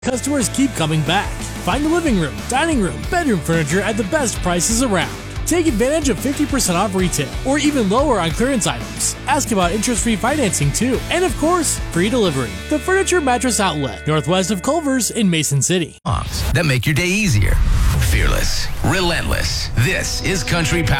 Customers keep coming back. Find the living room, dining room, bedroom furniture at the best prices around. Take advantage of 50% off retail or even lower on clearance items. Ask about interest-free financing too. And of course, free delivery. The Furniture Mattress Outlet, northwest of Culver's in Mason City. That make your day easier. Fearless, relentless. This is Country Power.